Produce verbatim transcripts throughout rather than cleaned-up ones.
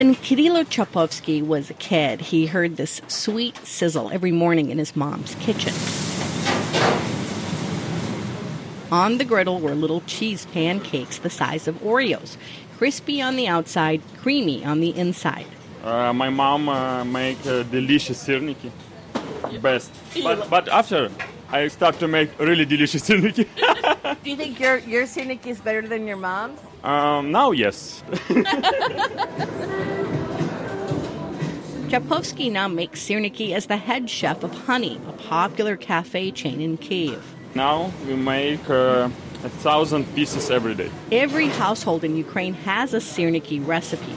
When Kirilo Chapovsky was a kid, he heard this sweet sizzle every morning in his mom's kitchen. On the griddle were little cheese pancakes the size of Oreos, crispy on the outside, creamy on the inside. Uh, my mom uh, make uh, delicious sirniki, best. But, but after, I start to make really delicious sirniki. Do you think your, your sirniki is better than your mom's? Um, now, yes. Chapovsky now makes sirniki as the head chef of Honey, a popular cafe chain in Kyiv. Now we make uh, a thousand pieces every day. Every household in Ukraine has a sirniki recipe.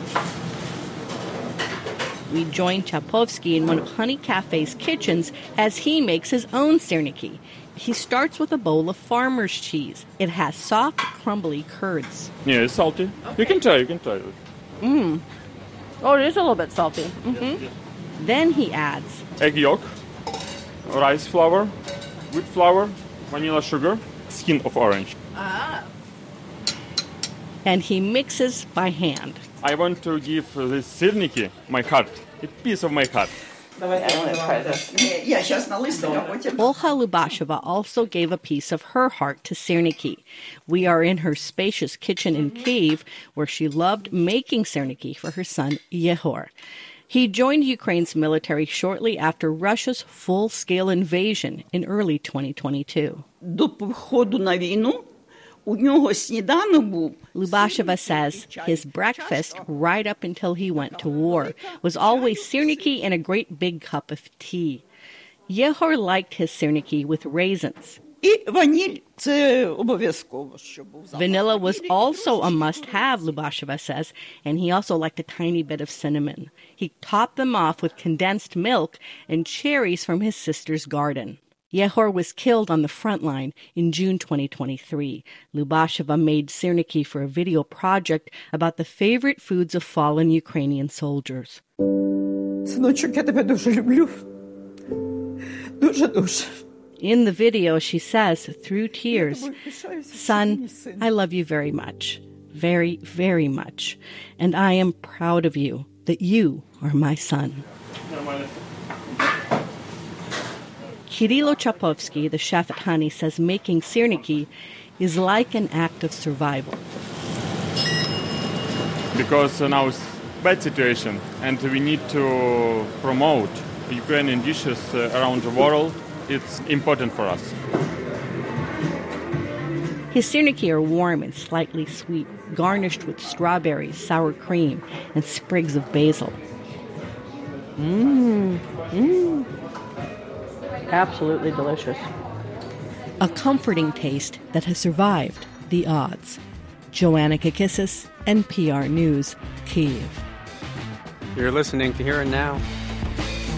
We join Chapovsky in one of Honey Cafe's kitchens as he makes his own sirniki. He starts with a bowl of farmer's cheese. It has soft, crumbly curds. Yeah, it's salty. Okay. You can try, you can try it. Mmm. Oh, it is a little bit salty. Mm-hmm. Then he adds egg yolk, rice flour, wheat flour, vanilla sugar, skin of orange. Ah. And he mixes by hand. I want to give this sirniki my heart, a piece of my heart. Olha Lubasheva also gave a piece of her heart to sirniki. We are in her spacious kitchen in Kyiv, where she loved making sirniki for her son Yehor. He joined Ukraine's military shortly after Russia's full-scale invasion in early twenty twenty-two. Lubasheva says his breakfast, right up until he went to war, was always sirniki and a great big cup of tea. Yehor liked his sirniki with raisins. Vanilla was also a must-have, Lubasheva says, and he also liked a tiny bit of cinnamon. He topped them off with condensed milk and cherries from his sister's garden. Yehor was killed on the front line in June twenty twenty-three. Lubasheva made sirniki for a video project about the favorite foods of fallen Ukrainian soldiers. In the video, she says, through tears, "Son, I love you very much, very, very much, and I am proud of you, that you are my son." Kirilo Chapovsky, the chef at Honey, says making sirniki is like an act of survival. Because uh, now it's a bad situation, and we need to promote Ukrainian dishes uh, around the world. It's important for us. His sirniki are warm and slightly sweet, garnished with strawberries, sour cream, and sprigs of basil. Mmm, mmm. Absolutely delicious. A comforting taste that has survived the odds. Joanna Kakissis, N P R News, Kyiv. You're listening to Here and Now.